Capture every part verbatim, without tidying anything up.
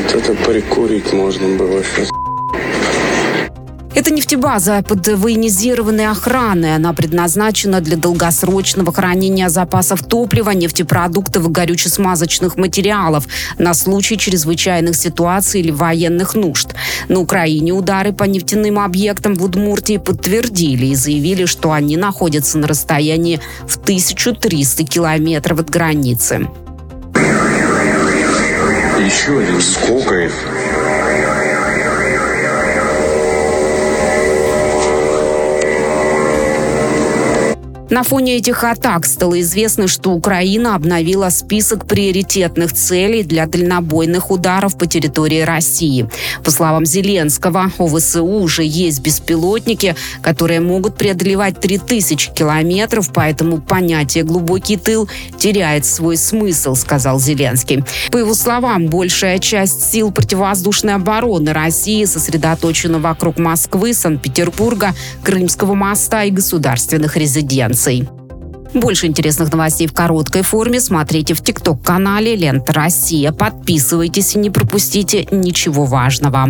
Это прикурить можно было сейчас. Это нефтебаза под военизированной охраной. Она предназначена для долгосрочного хранения запасов топлива, нефтепродуктов и горюче-смазочных материалов на случай чрезвычайных ситуаций или военных нужд. На Украине удары по нефтяным объектам в Удмуртии подтвердили и заявили, что они находятся на расстоянии в тысячу триста километров от границы. Еще один. Сколько их? На фоне этих атак стало известно, что Украина обновила список приоритетных целей для дальнобойных ударов по территории России. По словам Зеленского, у ВСУ уже есть беспилотники, которые могут преодолевать три тысячи километров, поэтому понятие «глубокий тыл» теряет свой смысл, сказал Зеленский. По его словам, большая часть сил противовоздушной обороны России сосредоточена вокруг Москвы, Санкт-Петербурга, Крымского моста и государственных резиденций. Больше интересных новостей в короткой форме смотрите в ТикТок-канале «Лента Россия». Подписывайтесь и не пропустите ничего важного.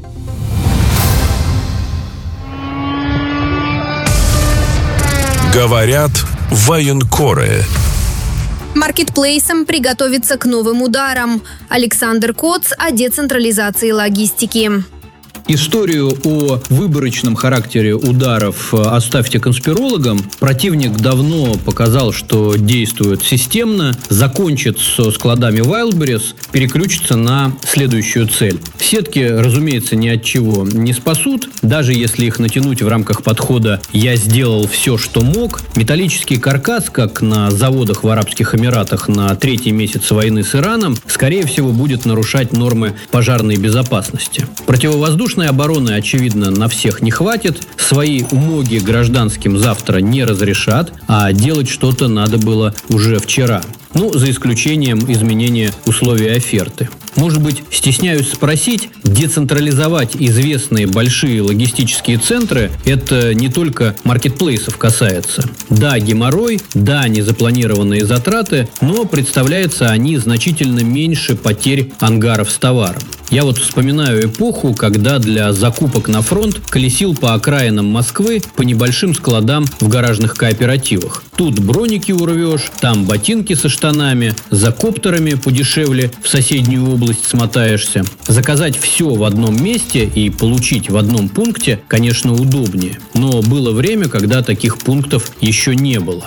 Говорят военкоры. Маркетплейсам приготовиться к новым ударам. Александр Коц о децентрализации логистики. Историю о выборочном характере ударов оставьте конспирологам. Противник давно показал, что действует системно, закончит со складами Wildberries, переключится на следующую цель. Сетки, разумеется, ни от чего не спасут, даже если их натянуть в рамках подхода «я сделал все, что мог». Металлический каркас, как на заводах в Арабских Эмиратах на третий месяц войны с Ираном, скорее всего, будет нарушать нормы пожарной безопасности. Противовоздушной обороны, очевидно, на всех не хватит. Свои умоги гражданским завтра не разрешат, а делать что-то надо было уже вчера. Ну, за исключением изменения условий оферты. Может быть, стесняюсь спросить, децентрализовать известные большие логистические центры – это не только маркетплейсов касается. Да, геморрой, да, незапланированные затраты, но представляется они значительно меньше потерь ангаров с товаром. Я вот вспоминаю эпоху, когда для закупок на фронт колесил по окраинам Москвы по небольшим складам в гаражных кооперативах. Тут броники урвешь, там ботинки со штанами, за коптерами подешевле в соседнюю область смотаешься. Заказать все в одном месте и получить в одном пункте, конечно, удобнее. Но было время, когда таких пунктов еще не было.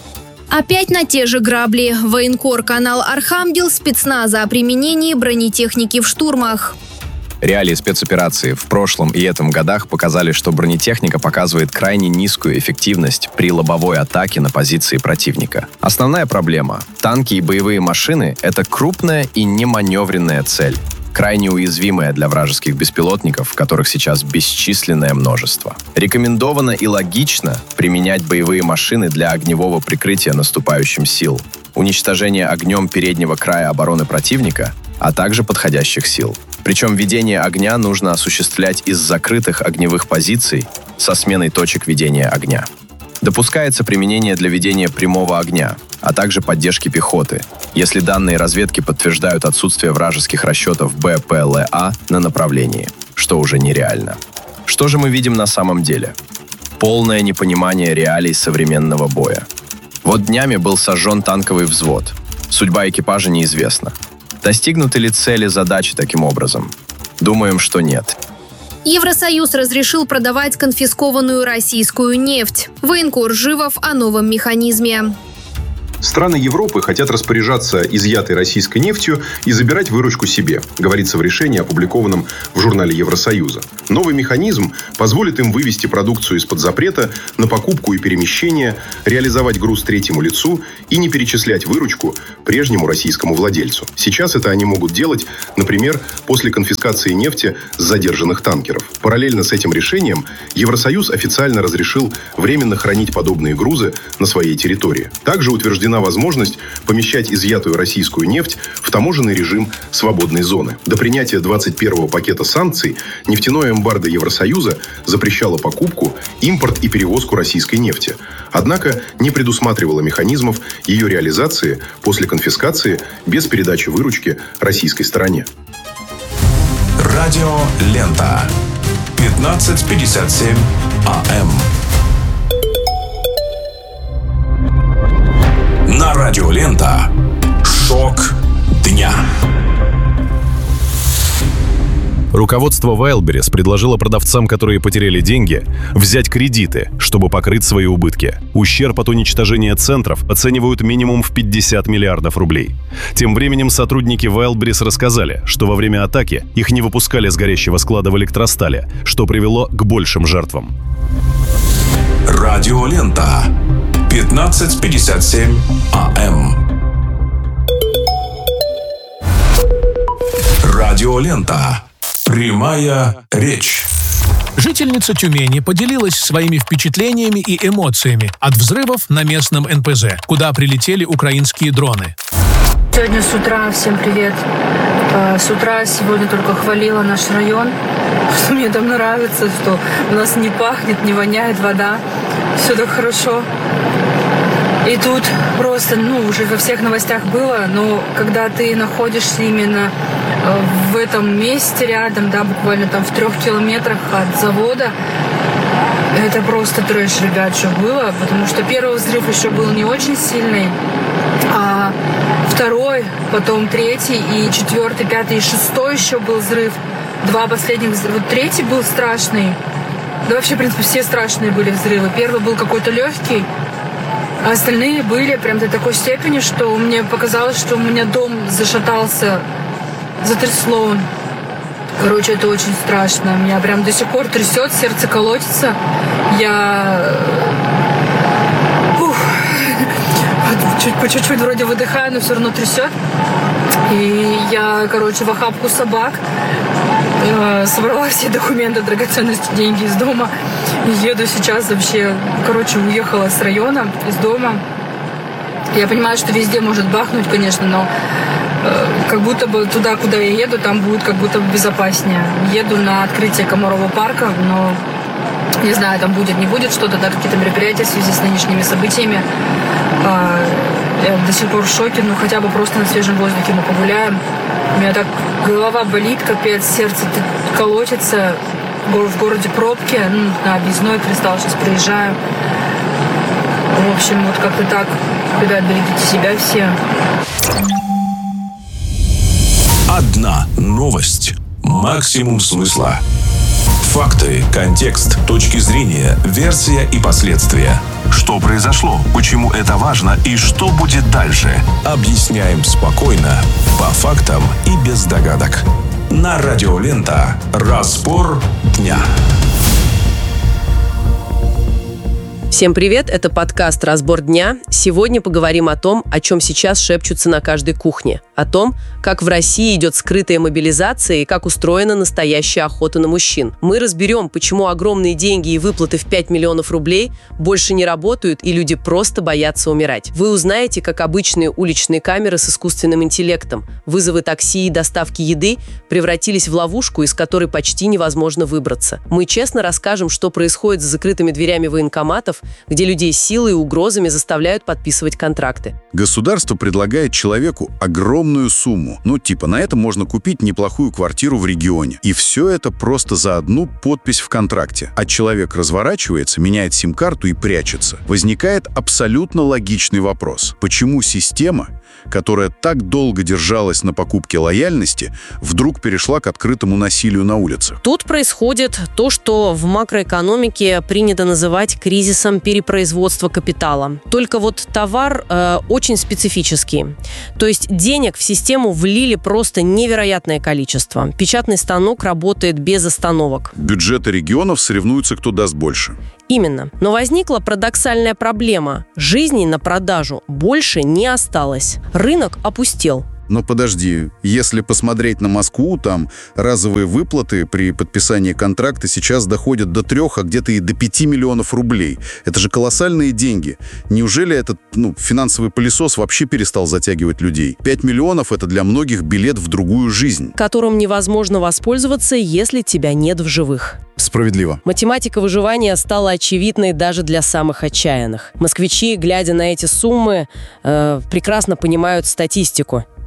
Опять на те же грабли. Военкор канал Архангел спецназа о применении бронетехники в штурмах. Реалии спецоперации в прошлом и этом годах показали, что бронетехника показывает крайне низкую эффективность при лобовой атаке на позиции противника. Основная проблема – танки и боевые машины – это крупная и неманевренная цель, крайне уязвимая для вражеских беспилотников, которых сейчас бесчисленное множество. Рекомендовано и логично применять боевые машины для огневого прикрытия наступающим сил, уничтожения огнем переднего края обороны противника, а также подходящих сил. Причем ведение огня нужно осуществлять из закрытых огневых позиций со сменой точек ведения огня. Допускается применение для ведения прямого огня, а также поддержки пехоты, если данные разведки подтверждают отсутствие вражеских расчетов БПЛА на направлении, что уже нереально. Что же мы видим на самом деле? Полное непонимание реалий современного боя. Вот днями был сожжен танковый взвод. Судьба экипажа неизвестна. Достигнуты ли цели задачи таким образом? Думаем, что нет. Евросоюз разрешил продавать конфискованную российскую нефть. Военкор Живов о новом механизме. Страны Европы хотят распоряжаться изъятой российской нефтью и забирать выручку себе, говорится в решении, опубликованном в журнале Евросоюза. Новый механизм позволит им вывести продукцию из-под запрета на покупку и перемещение, реализовать груз третьему лицу и не перечислять выручку прежнему российскому владельцу. Сейчас это они могут делать, например, после конфискации нефти с задержанных танкеров. Параллельно с этим решением Евросоюз официально разрешил временно хранить подобные грузы на своей территории. Также утверждено возможность помещать изъятую российскую нефть в таможенный режим свободной зоны. До принятия двадцать первого пакета санкций нефтяное эмбарго Евросоюза запрещало покупку, импорт и перевозку российской нефти. Однако не предусматривало механизмов ее реализации после конфискации без передачи выручки российской стороне. Радио Лента. пятнадцать пятьдесят семь АМ. На Радио Лента. Шок дня. Руководство Wildberries предложило продавцам, которые потеряли деньги, взять кредиты, чтобы покрыть свои убытки. Ущерб от уничтожения центров оценивают минимум в пятьдесят миллиардов рублей. Тем временем сотрудники Wildberries рассказали, что во время атаки их не выпускали с горящего склада в электростале, что привело к большим жертвам. Радио Лента. пятнадцать пятьдесят семь АМ. Радио Лента. Прямая речь. Жительница Тюмени поделилась своими впечатлениями и эмоциями от взрывов на местном эн пэ зэ, куда прилетели украинские дроны. Сегодня с утра, всем привет. С утра сегодня только хвалила наш район, что мне там нравится, что у нас не пахнет, не воняет вода, все так хорошо. И тут просто, ну, уже во всех новостях было, но когда ты находишься именно в этом месте рядом, да, буквально там в трех километрах от завода, это просто трэш, ребят, что было, потому что первый взрыв еще был не очень сильный, а второй, потом третий, и четвертый, пятый, и шестой еще был взрыв. Два последних взрыва. Вот третий был страшный. Да вообще, в принципе, все страшные были взрывы. Первый был какой-то легкий, а остальные были прям до такой степени, что мне показалось, что у меня дом зашатался, затрясло. Короче, это очень страшно. Меня прям до сих пор трясет, сердце колотится. Я... Ух. Чуть по чуть-чуть вроде выдыхаю, но все равно трясет. И я, короче, в охапку собак э, собрала все документы, драгоценности, деньги из дома. И еду сейчас вообще, короче, уехала с района, из дома. Я понимаю, что везде может бахнуть, конечно, но э, как будто бы туда, куда я еду, там будет как будто бы безопаснее. Еду на открытие Комарова парка, но не знаю, там будет, не будет что-то, да, какие-то мероприятия в связи с нынешними событиями. Э, я до сих пор в шоке, ну хотя бы просто на свежем воздухе мы погуляем. У меня так голова болит, капец, сердце колотится. В городе пробки, ну, на объездной перестал, сейчас проезжаю. В общем, вот как-то так. Ребят, берегите себя все. Одна новость. Максимум смысла. Факты, контекст, точки зрения, версия и последствия. Что произошло, почему это важно и что будет дальше. Объясняем спокойно, по фактам и без догадок. На Радио Лента. Разбор дня. Всем привет, это подкаст «Разбор дня». Сегодня поговорим о том, о чем сейчас шепчутся на каждой кухне. О том, как в России идет скрытая мобилизация и как устроена настоящая охота на мужчин. Мы разберем, почему огромные деньги и выплаты в пять миллионов рублей больше не работают и люди просто боятся умирать. Вы узнаете, как обычные уличные камеры с искусственным интеллектом, вызовы такси и доставки еды превратились в ловушку, из которой почти невозможно выбраться. Мы честно расскажем, что происходит за закрытыми дверями военкоматов, где людей силой и угрозами заставляют подписывать контракты. Государство предлагает человеку огромную сумму. Ну, типа, на это можно купить неплохую квартиру в регионе. И все это просто за одну подпись в контракте. А человек разворачивается, меняет сим-карту и прячется. Возникает абсолютно логичный вопрос. Почему система, которая так долго держалась на покупке лояльности, вдруг перешла к открытому насилию на улицах? Тут происходит то, что в макроэкономике принято называть кризисом перепроизводства капитала. Только вот товар э, очень специфический. То есть денег в систему влили просто невероятное количество. Печатный станок работает без остановок. Бюджеты регионов соревнуются, кто даст больше. Именно. Но возникла парадоксальная проблема. Жизней на продажу больше не осталось. Рынок опустел. Но подожди, если посмотреть на Москву, там разовые выплаты при подписании контракта сейчас доходят до трех, а где-то и до пяти миллионов рублей. Это же колоссальные деньги. Неужели этот ну, финансовый пылесос вообще перестал затягивать людей? Пять миллионов – это для многих билет в другую жизнь, которым невозможно воспользоваться, если тебя нет в живых. Справедливо. Математика выживания стала очевидной даже для самых отчаянных. Москвичи, глядя на эти суммы, э, прекрасно понимают статистику.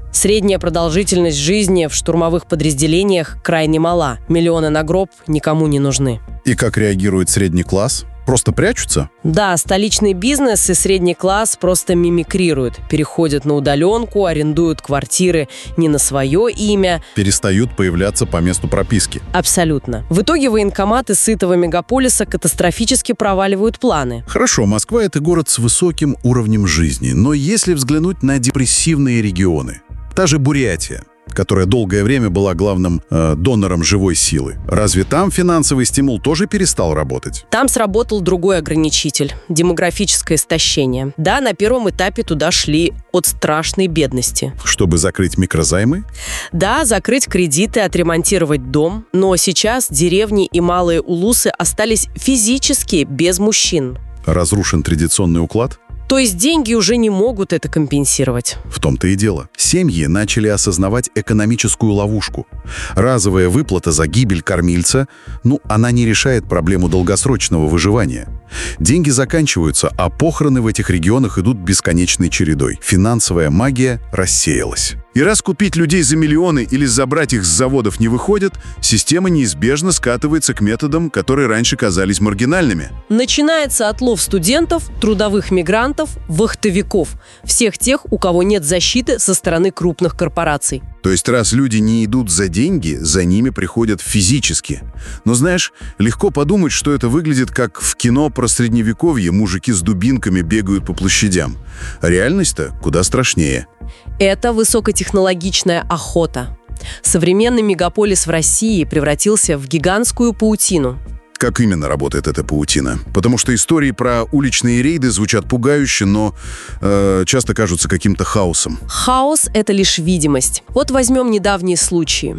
Средняя продолжительность жизни в штурмовых подразделениях крайне мала. Миллионы на гроб никому не нужны. И как реагирует средний класс? Просто прячутся? Да, столичный бизнес и средний класс просто мимикрируют. Переходят на удаленку, арендуют квартиры не на свое имя. Перестают появляться по месту прописки. Абсолютно. В итоге военкоматы сытого мегаполиса катастрофически проваливают планы. Хорошо, Москва — это город с высоким уровнем жизни. Но если взглянуть на депрессивные регионы, та же Бурятия, которая долгое время была главным э, донором живой силы. Разве там финансовый стимул тоже перестал работать? Там сработал другой ограничитель – демографическое истощение. Да, на первом этапе туда шли от страшной бедности. Чтобы закрыть микрозаймы? Да, закрыть кредиты, отремонтировать дом. Но сейчас деревни и малые улусы остались физически без мужчин. Разрушен традиционный уклад? То есть деньги уже не могут это компенсировать. В том-то и дело. Семьи начали осознавать экономическую ловушку. Разовая выплата за гибель кормильца, ну, она не решает проблему долгосрочного выживания. Деньги заканчиваются, а похороны в этих регионах идут бесконечной чередой. Финансовая магия рассеялась. И раз купить людей за миллионы или забрать их с заводов не выходит, система неизбежно скатывается к методам, которые раньше казались маргинальными. Начинается отлов студентов, трудовых мигрантов, вахтовиков. Всех тех, у кого нет защиты со стороны крупных корпораций. То есть раз люди не идут за деньги, за ними приходят физически. Но знаешь, легко подумать, что это выглядит как в кино про средневековье мужики с дубинками бегают по площадям. А реальность-то куда страшнее. Это высокотехнологичная охота. Современный мегаполис в России превратился в гигантскую паутину. Как именно работает эта паутина? Потому что истории про уличные рейды звучат пугающе, но э, часто кажутся каким-то хаосом. Хаос – это лишь видимость. Вот возьмем недавние случаи.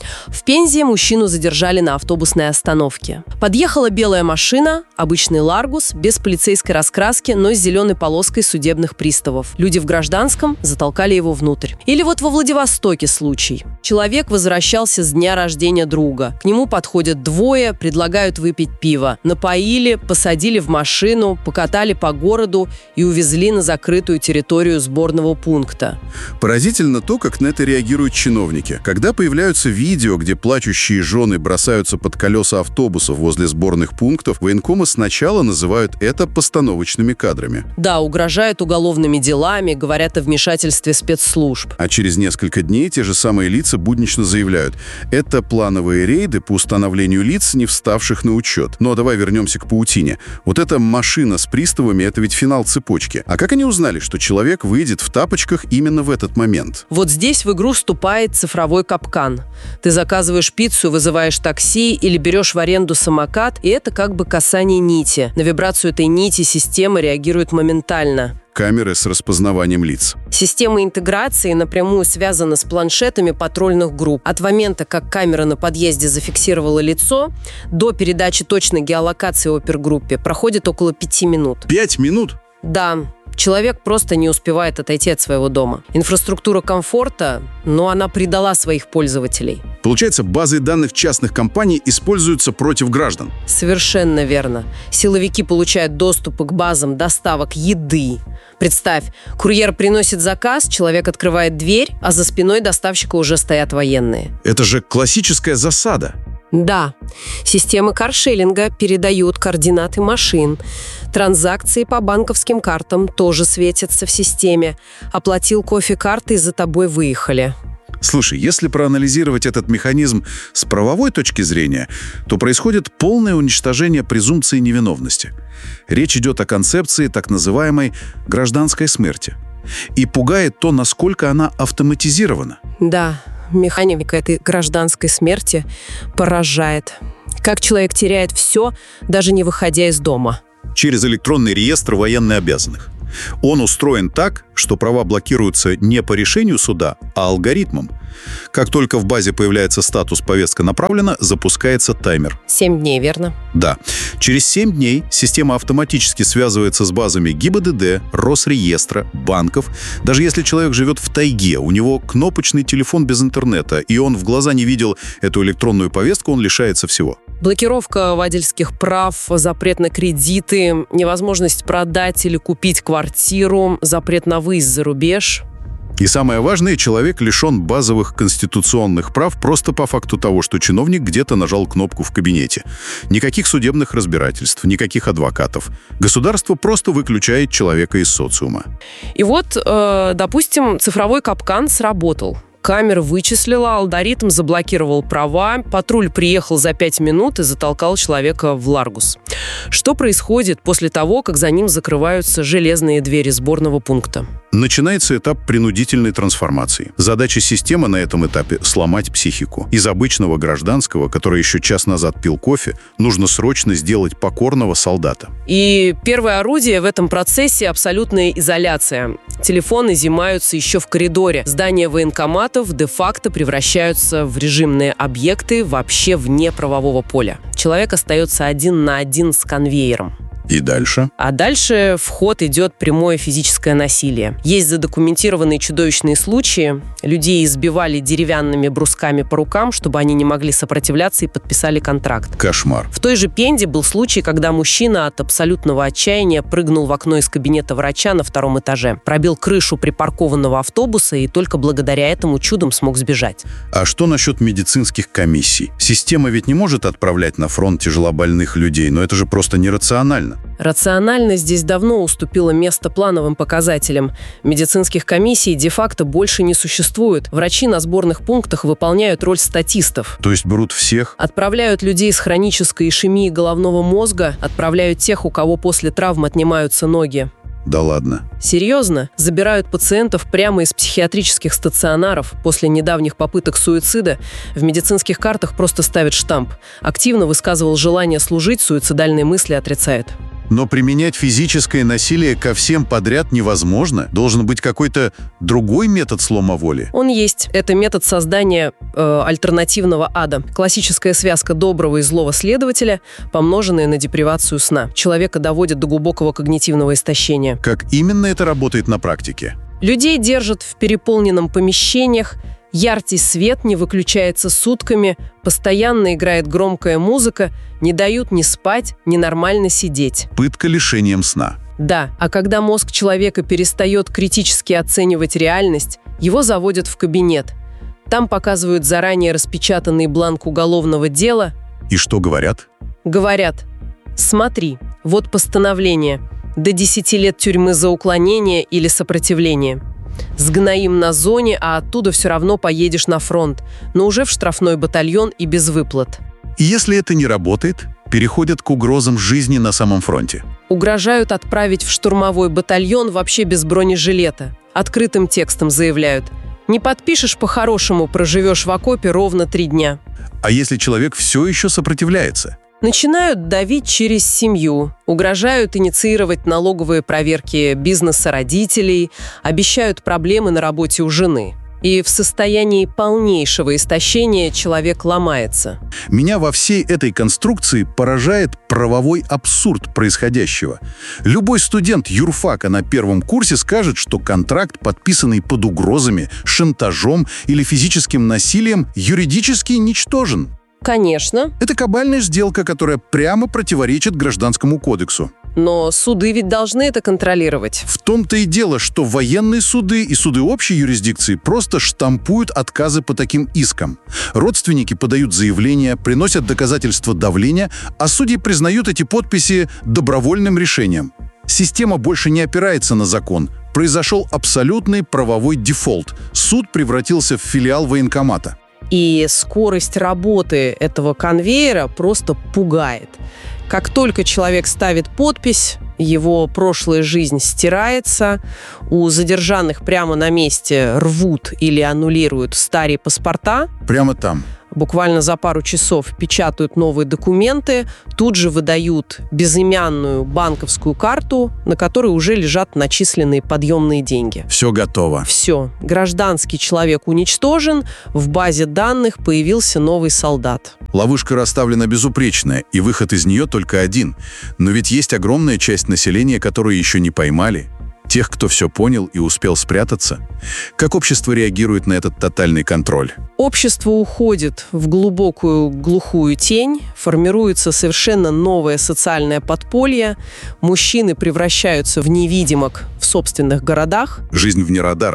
В Пензе мужчину задержали на автобусной остановке. Подъехала белая машина, обычный Ларгус, без полицейской раскраски, но с зеленой полоской судебных приставов. Люди в гражданском затолкали его внутрь. Или вот во Владивостоке случай. Человек возвращался с дня рождения друга. К нему подходят двое, предлагают выпить пиво. Напоили, посадили в машину, покатали по городу и увезли на закрытую территорию сборного пункта. Поразительно то, как на это реагируют чиновники. Когда появляются видео, видео, где плачущие жены бросаются под колеса автобусов возле сборных пунктов, военкомы сначала называют это постановочными кадрами. Да, угрожают уголовными делами, говорят о вмешательстве спецслужб. А через несколько дней те же самые лица буднично заявляют: это плановые рейды по установлению лиц, не вставших на учет. Но давай вернемся к паутине. Вот эта машина с приставами — это ведь финал цепочки. А как они узнали, что человек выйдет в тапочках именно в этот момент? Вот здесь в игру вступает цифровой капкан. Ты заказываешь пиццу, вызываешь такси или берешь в аренду самокат, и это как бы касание нити. На вибрацию этой нити система реагирует моментально. Камеры с распознаванием лиц. Система интеграции напрямую связана с планшетами патрульных групп. От момента, как камера на подъезде зафиксировала лицо, до передачи точной геолокации опергруппе проходит около пяти минут. Пять минут? Да. Человек просто не успевает отойти от своего дома. Инфраструктура комфорта, но она предала своих пользователей. Получается, базы данных частных компаний используются против граждан. Совершенно верно. Силовики получают доступ к базам доставок еды. Представь, курьер приносит заказ, человек открывает дверь, а за спиной доставщика уже стоят военные. Это же классическая засада. Да. Системы каршеринга передают координаты машин. Транзакции по банковским картам тоже светятся в системе. Оплатил кофе картой, за тобой выехали. Слушай, если проанализировать этот механизм с правовой точки зрения, то происходит полное уничтожение презумпции невиновности. Речь идет о концепции так называемой гражданской смерти. И пугает то, насколько она автоматизирована. Да, механика этой гражданской смерти поражает. Как человек теряет все, даже не выходя из дома. Через электронный реестр военнообязанных. Он устроен так, что права блокируются не по решению суда, а алгоритмом. Как только в базе появляется статус «повестка направлена», запускается таймер. Семь дней, верно? Да. Через семь дней система автоматически связывается с базами ГИБДД, Росреестра, банков. Даже если человек живет в тайге, у него кнопочный телефон без интернета, и он в глаза не видел эту электронную повестку, он лишается всего. Блокировка водительских прав, запрет на кредиты, невозможность продать или купить квартиру, запрет на выезд за рубеж. И самое важное, человек лишен базовых конституционных прав просто по факту того, что чиновник где-то нажал кнопку в кабинете. Никаких судебных разбирательств, никаких адвокатов. Государство просто выключает человека из социума. И вот, э, допустим, цифровой капкан сработал. Камера вычислила, алгоритм заблокировал права, патруль приехал за пять минут и затолкал человека в Ларгус. Что происходит после того, как за ним закрываются железные двери сборного пункта? Начинается этап принудительной трансформации. Задача системы на этом этапе – сломать психику. Из обычного гражданского, который еще час назад пил кофе, нужно срочно сделать покорного солдата. И первое орудие в этом процессе – абсолютная изоляция. Телефоны изымаются еще в коридоре. Здания военкоматов де-факто превращаются в режимные объекты вообще вне правового поля. Человек остается один на один с конвейером. И дальше? А дальше в ход идет прямое физическое насилие. Есть задокументированные чудовищные случаи. Людей избивали деревянными брусками по рукам, чтобы они не могли сопротивляться и подписали контракт. Кошмар. В той же Пензе был случай, когда мужчина от абсолютного отчаяния прыгнул в окно из кабинета врача на втором этаже, пробил крышу припаркованного автобуса и только благодаря этому чудом смог сбежать. А что насчет медицинских комиссий? Система ведь не может отправлять на фронт тяжелобольных людей, но это же просто нерационально. Рационально здесь давно уступило место плановым показателям. Медицинских комиссий де-факто больше не существует. Врачи на сборных пунктах выполняют роль статистов. То есть берут всех? Отправляют людей с хронической ишемией головного мозга, отправляют тех, у кого после травм отнимаются ноги. Да ладно. Серьезно? Забирают пациентов прямо из психиатрических стационаров. После недавних попыток суицида в медицинских картах просто ставят штамп. Активно высказывал желание служить, суицидальные мысли отрицает. Но применять физическое насилие ко всем подряд невозможно. Должен быть какой-то другой метод слома воли. Он есть. Это метод создания э, альтернативного ада. Классическая связка доброго и злого следователя, помноженная на депривацию сна. Человека доводят до глубокого когнитивного истощения. Как именно это работает на практике? Людей держат в переполненном помещениях, яркий свет не выключается сутками, постоянно играет громкая музыка, не дают ни спать, ни нормально сидеть. Пытка лишением сна. Да, а когда мозг человека перестает критически оценивать реальность, его заводят в кабинет. Там показывают заранее распечатанный бланк уголовного дела. И что говорят? Говорят: смотри, вот постановление. До десяти лет тюрьмы за уклонение или сопротивление. Сгноим на зоне, а оттуда все равно поедешь на фронт, но уже в штрафной батальон и без выплат. И если это не работает, переходят к угрозам жизни на самом фронте. Угрожают отправить в штурмовой батальон вообще без бронежилета. Открытым текстом заявляют: не подпишешь по-хорошему, проживешь в окопе ровно три дня. А если человек все еще сопротивляется? Начинают давить через семью, угрожают инициировать налоговые проверки бизнеса родителей, обещают проблемы на работе у жены. И в состоянии полнейшего истощения человек ломается. Меня во всей этой конструкции поражает правовой абсурд происходящего. Любой студент юрфака на первом курсе скажет, что контракт, подписанный под угрозами, шантажом или физическим насилием, юридически ничтожен. Конечно. Это кабальная сделка, которая прямо противоречит Гражданскому кодексу. Но суды ведь должны это контролировать. В том-то и дело, что военные суды и суды общей юрисдикции просто штампуют отказы по таким искам. Родственники подают заявления, приносят доказательства давления, а судьи признают эти подписи добровольным решением. Система больше не опирается на закон. Произошел абсолютный правовой дефолт. Суд превратился в филиал военкомата. И скорость работы этого конвейера просто пугает. Как только человек ставит подпись, его прошлая жизнь стирается, у задержанных прямо на месте рвут или аннулируют старые паспорта. Прямо там. Буквально за пару часов печатают новые документы, тут же выдают безымянную банковскую карту, на которой уже лежат начисленные подъемные деньги. Все готово. Все. Гражданский человек уничтожен, в базе данных появился новый солдат. Ловушка расставлена безупречная, и выход из нее только один. Но ведь есть огромная часть населения, которую еще не поймали. Тех, кто все понял и успел спрятаться. Как общество реагирует на этот тотальный контроль? Общество уходит в глубокую глухую тень, формируется совершенно новое социальное подполье, мужчины превращаются в невидимок в собственных городах. Жизнь вне радаров.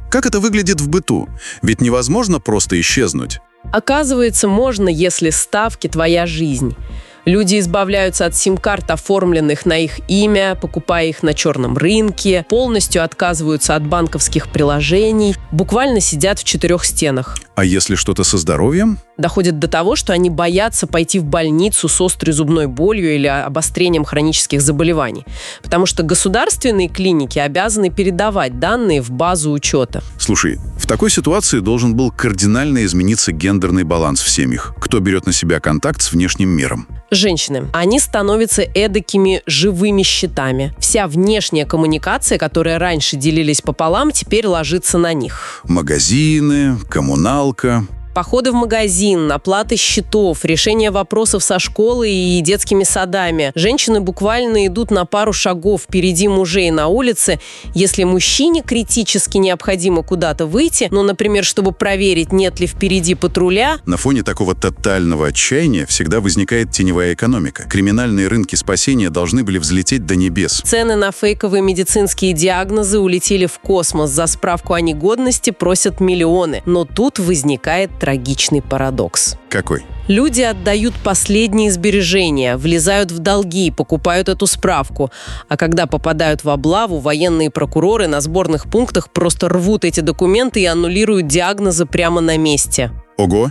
Как это выглядит в быту? Ведь невозможно просто исчезнуть. Оказывается, можно, если ставки твоя жизнь. Люди избавляются от сим-карт, оформленных на их имя, покупая их на черном рынке, полностью отказываются от банковских приложений, буквально сидят в четырех стенах. А если что-то со здоровьем? Доходит до того, что они боятся пойти в больницу с острой зубной болью или обострением хронических заболеваний, потому что государственные клиники обязаны передавать данные в базу учета. Слушай, в такой ситуации должен был кардинально измениться гендерный баланс в семьях. Кто берет на себя контакт с внешним миром? Женщины. Они становятся эдакими живыми щитами. Вся внешняя коммуникация, которая раньше делились пополам, теперь ложится на них. Магазины, коммуналка. Походы в магазин, оплаты счетов, решение вопросов со школой и детскими садами. Женщины буквально идут на пару шагов впереди мужей на улице. Если мужчине критически необходимо куда-то выйти, ну, например, чтобы проверить, нет ли впереди патруля. На фоне такого тотального отчаяния всегда возникает теневая экономика. Криминальные рынки спасения должны были взлететь до небес. Цены на фейковые медицинские диагнозы улетели в космос. За справку о негодности просят миллионы. Но тут возникает трагичный парадокс. Какой? Люди отдают последние сбережения, влезают в долги, покупают эту справку. А когда попадают в облаву, военные прокуроры на сборных пунктах просто рвут эти документы и аннулируют диагнозы прямо на месте. Ого!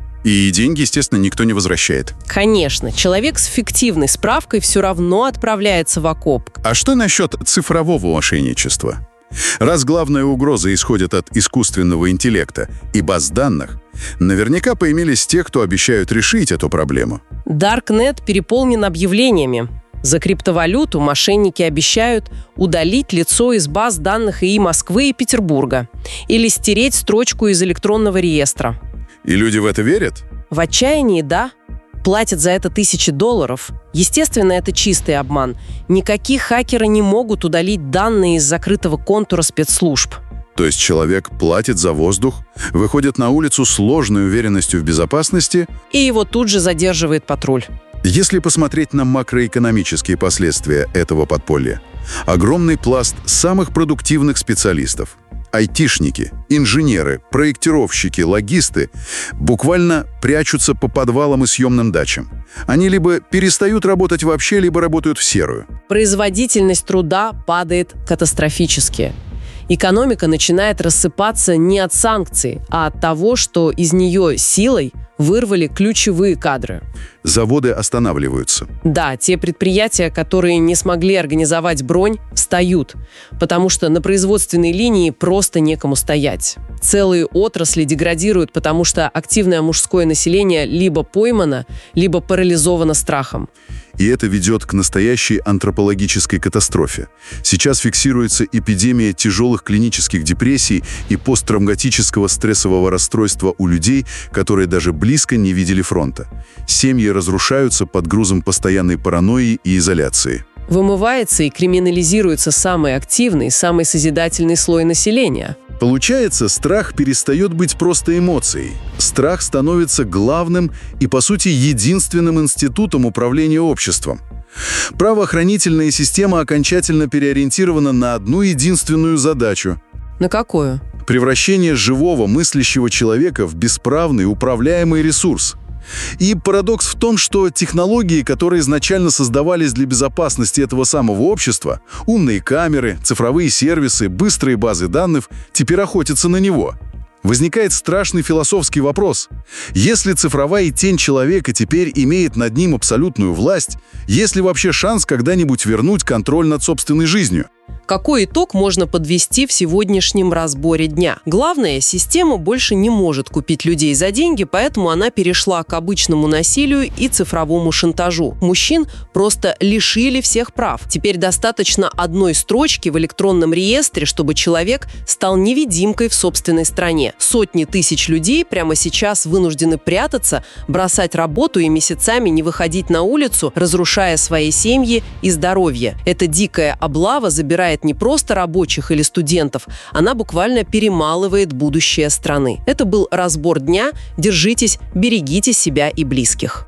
И деньги, естественно, никто не возвращает. Конечно, человек с фиктивной справкой все равно отправляется в окоп. А что насчет цифрового мошенничества? Раз главная угроза исходит от искусственного интеллекта и баз данных, наверняка появились те, кто обещают решить эту проблему. Даркнет переполнен объявлениями. За криптовалюту мошенники обещают удалить лицо из баз данных ИИ Москвы и Петербурга или стереть строчку из электронного реестра. И люди в это верят? В отчаянии, да. Платят за это тысячи долларов. Естественно, это чистый обман. Никакие хакеры не могут удалить данные из закрытого контура спецслужб. То есть человек платит за воздух, выходит на улицу с ложной уверенностью в безопасности, и его тут же задерживает патруль. Если посмотреть на макроэкономические последствия этого подполья, огромный пласт самых продуктивных специалистов, айтишники, инженеры, проектировщики, логисты буквально прячутся по подвалам и съемным дачам. Они либо перестают работать вообще, либо работают в серую. Производительность труда падает катастрофически. Экономика начинает рассыпаться не от санкций, а от того, что из нее силой вырвали ключевые кадры. Заводы останавливаются. Да, те предприятия, которые не смогли организовать бронь, встают, потому что на производственной линии просто некому стоять. Целые отрасли деградируют, потому что активное мужское население либо поймано, либо парализовано страхом. И это ведет к настоящей антропологической катастрофе. Сейчас фиксируется эпидемия тяжелых клинических депрессий и посттравматического стрессового расстройства у людей, которые даже близко не видели фронта. Семьи разрушаются под грузом постоянной паранойи и изоляции. Вымывается и криминализируется самый активный, самый созидательный слой населения. Получается, страх перестает быть просто эмоцией. Страх становится главным и, по сути, единственным институтом управления обществом. Правоохранительная система окончательно переориентирована на одну единственную задачу. На какую? Превращение живого, мыслящего человека в бесправный, управляемый ресурс. И парадокс в том, что технологии, которые изначально создавались для безопасности этого самого общества, умные камеры, цифровые сервисы, быстрые базы данных, теперь охотятся на него. Возникает страшный философский вопрос. Если цифровая тень человека теперь имеет над ним абсолютную власть, есть ли вообще шанс когда-нибудь вернуть контроль над собственной жизнью? Какой итог можно подвести в сегодняшнем разборе дня? Главное, система больше не может купить людей за деньги, поэтому она перешла к обычному насилию и цифровому шантажу. Мужчин просто лишили всех прав. Теперь достаточно одной строчки в электронном реестре, чтобы человек стал невидимкой в собственной стране. Сотни тысяч людей прямо сейчас вынуждены прятаться, бросать работу и месяцами не выходить на улицу, разрушая свои семьи и здоровье. Эта дикая облава забирает не просто рабочих или студентов, она буквально перемалывает будущее страны. Это был разбор дня. Держитесь, берегите себя и близких.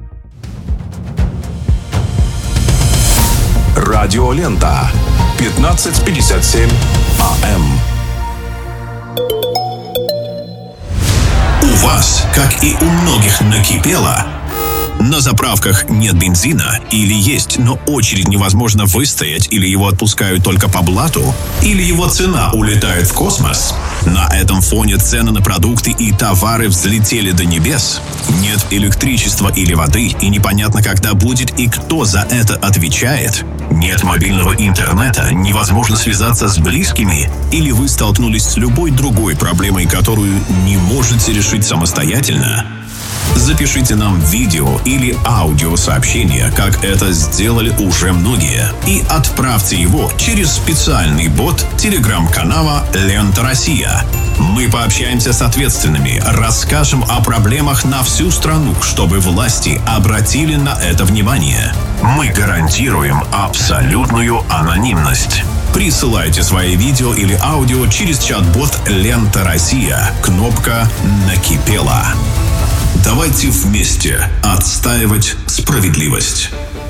Радиолента. пятнадцать пятьдесят семь АМ. вас, как и у многих, накипело? На заправках нет бензина, или есть, но очередь невозможно выстоять, или его отпускают только по блату, или его цена улетает в космос. На этом фоне цены на продукты и товары взлетели до небес. Нет электричества или воды, и непонятно, когда будет и кто за это отвечает. Нет мобильного интернета, невозможно связаться с близкими, или вы столкнулись с любой другой проблемой, которую не можете решить самостоятельно. Запишите нам видео или аудиосообщение, как это сделали уже многие, и отправьте его через специальный бот телеграм-канала «Лента Россия». Мы пообщаемся с ответственными, расскажем о проблемах на всю страну, чтобы власти обратили на это внимание. Мы гарантируем абсолютную анонимность. Присылайте свои видео или аудио через чат-бот «Лента Россия». Кнопка «Накипело». Давайте вместе отстаивать справедливость.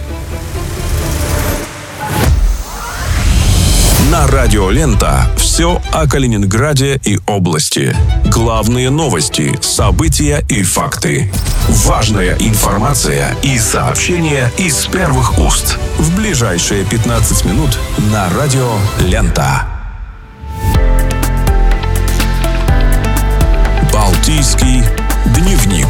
На радио «Лента» все о Калининграде и области. Главные новости, события и факты. Важная информация и сообщения из первых уст. В ближайшие пятнадцать минут на радио «Лента». Балтийский дневник.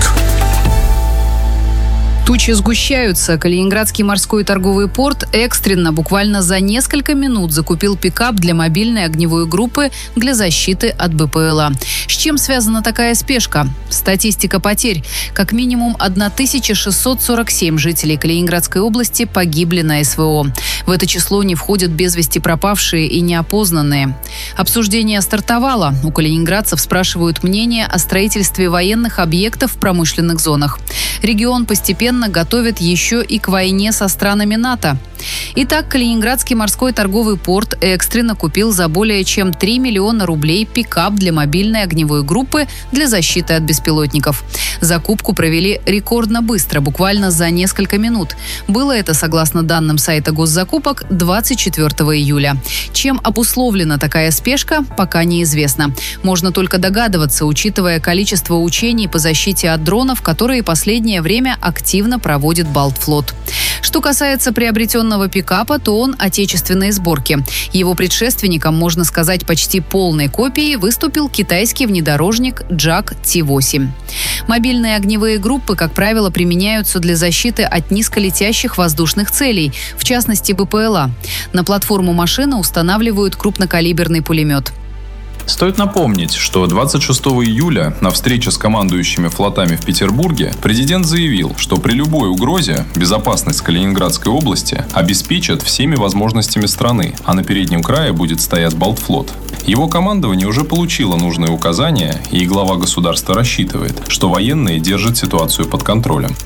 Тучи сгущаются. Калининградский морской торговый порт экстренно, буквально за несколько минут, закупил пикап для мобильной огневой группы для защиты от БПЛА. С чем связана такая спешка? Статистика потерь. Как минимум тысяча шестьсот сорок семь жителей Калининградской области погибли на СВО. В это число не входят без вести пропавшие и неопознанные. Обсуждение стартовало. У калининградцев спрашивают мнение о строительстве военных объектов в промышленных зонах. Регион постепенно готовит еще и к войне со странами НАТО. Итак, Калининградский морской торговый порт экстренно купил за более чем три миллиона рублей пикап для мобильной огневой группы для защиты от беспилотников. Закупку провели рекордно быстро, буквально за несколько минут. Было это, согласно данным сайта госзакупок, двадцать четвёртого июля. Чем обусловлена такая спешка, пока неизвестно. Можно только догадываться, учитывая количество учений по защите от дронов, которые последнее время активно проводит Балтфлот. Что касается приобретенного пикапа, то он отечественной сборки. Его предшественником, можно сказать, почти полной копией выступил китайский внедорожник Джак Ти восемь. Мобильные огневые группы, как правило, применяются для защиты от низколетящих воздушных целей, в частности БПЛА. На платформу машины устанавливают крупнокалиберный пулемет. Стоит напомнить, что двадцать шестого июля на встрече с командующими флотами в Петербурге президент заявил, что при любой угрозе безопасность Калининградской области обеспечат всеми возможностями страны, а на переднем крае будет стоять Балтфлот. Его командование уже получило нужные указания, и глава государства рассчитывает, что военные держат ситуацию под контролем.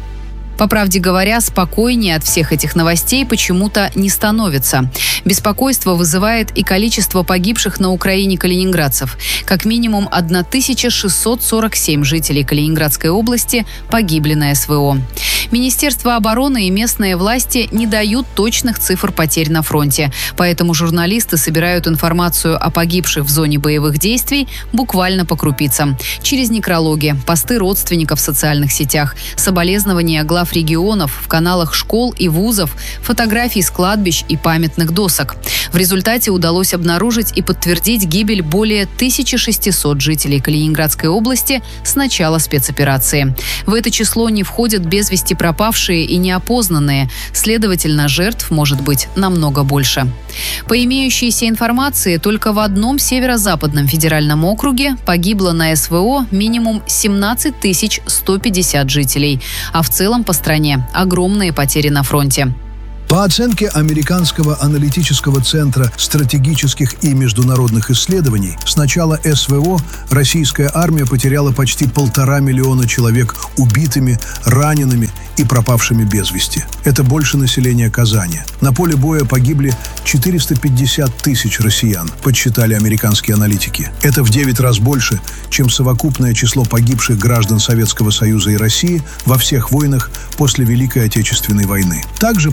По правде говоря, спокойнее от всех этих новостей почему-то не становится. Беспокойство вызывает и количество погибших на Украине калининградцев. Как минимум тысяча шестьсот сорок семь жителей Калининградской области погибли на СВО. Министерство обороны и местные власти не дают точных цифр потерь на фронте. Поэтому журналисты собирают информацию о погибших в зоне боевых действий буквально по крупицам. Через некрологи, посты родственников в социальных сетях, соболезнования глав регионов, в каналах школ и вузов, фотографий с кладбищ и памятных досок. В результате удалось обнаружить и подтвердить гибель более тысячи шестисот жителей Калининградской области с начала спецоперации. В это число не входят без вести пропавшие и неопознанные. Следовательно, жертв может быть намного больше. По имеющейся информации, только в одном северо-западном федеральном округе погибло на СВО минимум семнадцать тысяч сто пятьдесят жителей, а в целом по стране огромные потери на фронте. По оценке Американского аналитического центра стратегических и международных исследований, с начала СВО российская армия потеряла почти полтора миллиона человек убитыми, ранеными и пропавшими без вести. Это больше населения Казани. На поле боя погибли четыреста пятьдесят тысяч россиян, подсчитали американские аналитики. Это в девять раз больше, чем совокупное число погибших граждан Советского Союза и России во всех войнах после Великой Отечественной войны. Также по этим подсчетам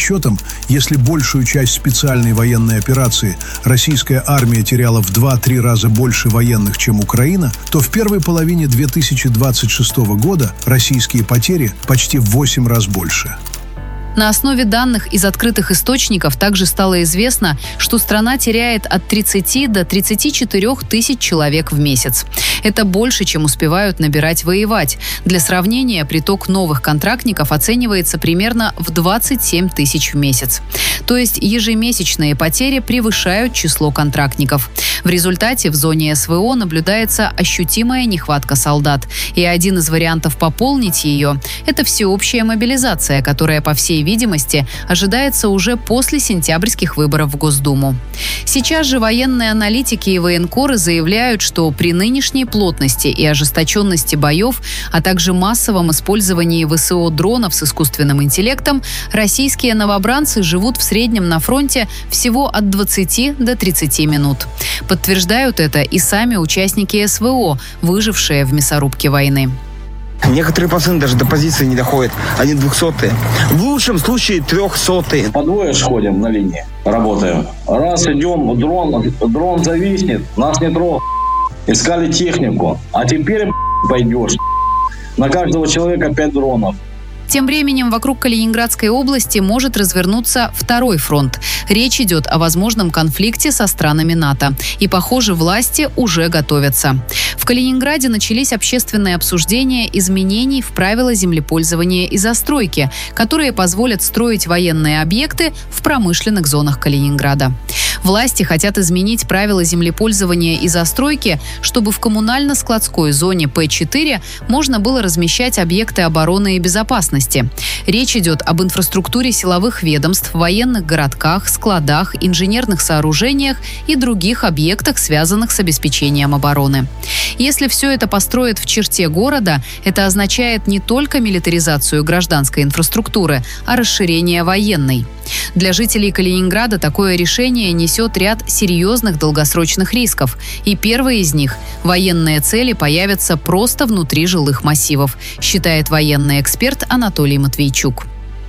подсчетам, если большую часть специальной военной операции российская армия теряла в два-три раза больше военных, чем Украина, то в первой половине две тысячи двадцать шестого года российские потери почти в восемь раз больше. На основе данных из открытых источников также стало известно, что страна теряет от тридцати до тридцати четырёх тысяч человек в месяц. Это больше, чем успевают набирать воевать. Для сравнения, приток новых контрактников оценивается примерно в двадцать семь тысяч в месяц. То есть ежемесячные потери превышают число контрактников. В результате в зоне СВО наблюдается ощутимая нехватка солдат. И один из вариантов пополнить ее – это всеобщая мобилизация, которая, по всей видимости, ожидается уже после сентябрьских выборов в Госдуму. Сейчас же военные аналитики и военкоры заявляют, что при нынешней плотности и ожесточенности боев, а также массовом использовании ВСО дронов с искусственным интеллектом, российские новобранцы живут в среднем на фронте всего от двадцати до тридцати минут. Подтверждают это и сами участники СВО, выжившие в мясорубке войны. Некоторые пацаны даже до позиции не доходят. Они двухсотые. В лучшем случае трехсотые. По двое ходим на линии, работаем. Раз идем, дрон, дрон зависнет, нас не трогают. Искали технику. А теперь пойдешь. На каждого человека пять дронов. Тем временем вокруг Калининградской области может развернуться второй фронт. Речь идет о возможном конфликте со странами НАТО. И, похоже, власти уже готовятся. В Калининграде начались общественные обсуждения изменений в правила землепользования и застройки, которые позволят строить военные объекты в промышленных зонах Калининграда. Власти хотят изменить правила землепользования и застройки, чтобы в коммунально-складской зоне П четыре можно было размещать объекты обороны и безопасности. Речь идет об инфраструктуре силовых ведомств, военных городках, складах, инженерных сооружениях и других объектах, связанных с обеспечением обороны. Если все это построят в черте города, это означает не только милитаризацию гражданской инфраструктуры, а расширение военной. Для жителей Калининграда такое решение несет ряд серьезных долгосрочных рисков. И первый из них – военные цели появятся просто внутри жилых массивов, считает военный эксперт Анатолий Матвейчук.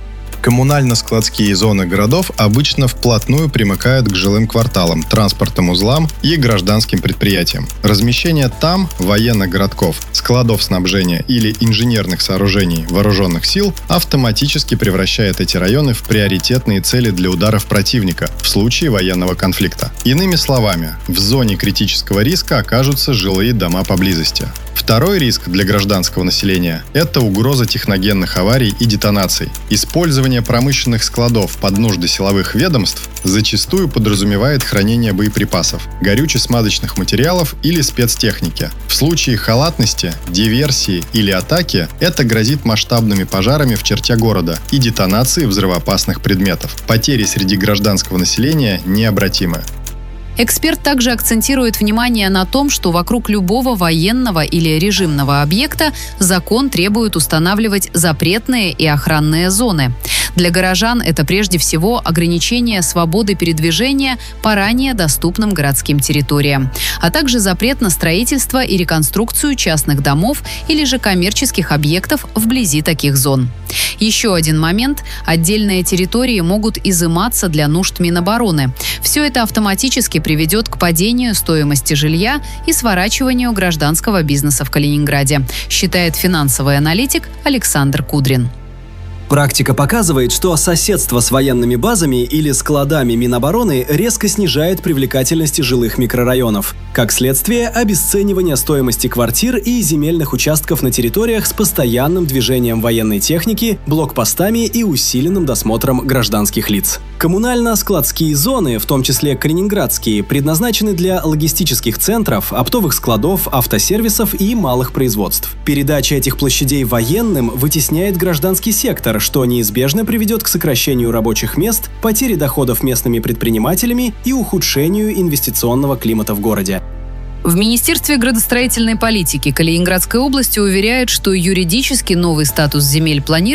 Коммунально-складские зоны городов обычно вплотную примыкают к жилым кварталам, транспортным узлам и гражданским предприятиям. Размещение там военных городков, складов снабжения или инженерных сооружений вооруженных сил автоматически превращает эти районы в приоритетные цели для ударов противника в случае военного конфликта. Иными словами, в зоне критического риска окажутся жилые дома поблизости. Второй риск для гражданского населения – это угроза техногенных аварий и детонаций. Использование промышленных складов под нужды силовых ведомств зачастую подразумевает хранение боеприпасов, горюче-смазочных материалов или спецтехники. В случае халатности, диверсии или атаки это грозит масштабными пожарами в черте города и детонацией взрывоопасных предметов. Потери среди гражданского населения необратимы. Эксперт также акцентирует внимание на том, что вокруг любого военного или режимного объекта закон требует устанавливать запретные и охранные зоны. Для горожан это прежде всего ограничение свободы передвижения по ранее доступным городским территориям, а также запрет на строительство и реконструкцию частных домов или же коммерческих объектов вблизи таких зон. Еще один момент – отдельные территории могут изыматься для нужд Минобороны. Все это автоматически приведет к падению стоимости жилья и сворачиванию гражданского бизнеса в Калининграде, считает финансовый аналитик Александр Кудрин. Практика показывает, что соседство с военными базами или складами Минобороны резко снижает привлекательность жилых микрорайонов. Как следствие, обесценивание стоимости квартир и земельных участков на территориях с постоянным движением военной техники, блокпостами и усиленным досмотром гражданских лиц. Коммунально-складские зоны, в том числе калининградские, предназначены для логистических центров, оптовых складов, автосервисов и малых производств. Передача этих площадей военным вытесняет гражданский сектор, что неизбежно приведет к сокращению рабочих мест, потере доходов местными предпринимателями и ухудшению инвестиционного климата в городе. В Министерстве градостроительной политики Калининградской области уверяют, что юридически новый статус земель планируется